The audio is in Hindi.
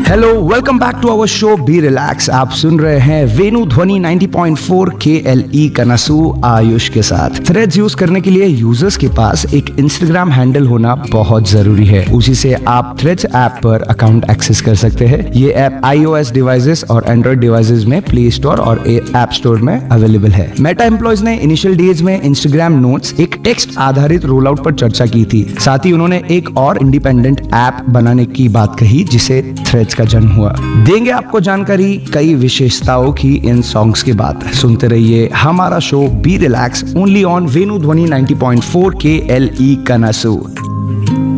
Hello, welcome back to our show be relax. आप सुन रहे हैं वेनु ध्वनि 90.4 KLE कनसू आयुष के साथ। थ्रेड्स यूज करने के लिए यूजर्स के पास एक इंस्टाग्राम हैंडल होना बहुत जरूरी है। उसी से आप थ्रेड्स ऐप पर अकाउंट एक्सेस कर सकते हैं। ये ऐप iOS डिवाइसेस और एंड्रॉइड डिवाइसेस में प्ले स्टोर और ऐप स्टोर में अवेलेबल है। मेटा एम्प्लॉयज ने इनिशियल डेज में इंस्टाग्राम नोट्स एक टेक्स्ट आधारित रोल आउट पर चर्चा की थी। साथ ही उन्होंने एक और इंडिपेंडेंट ऐप बनाने की बात कही जिसे थ्रेड्स का जन्म हुआ। देंगे आपको जानकारी कई विशेषताओं की इन सॉन्ग्स के बाद। सुनते रहिए हमारा show be relax only on Venu ध्वनि 90.4 KLE कनसू।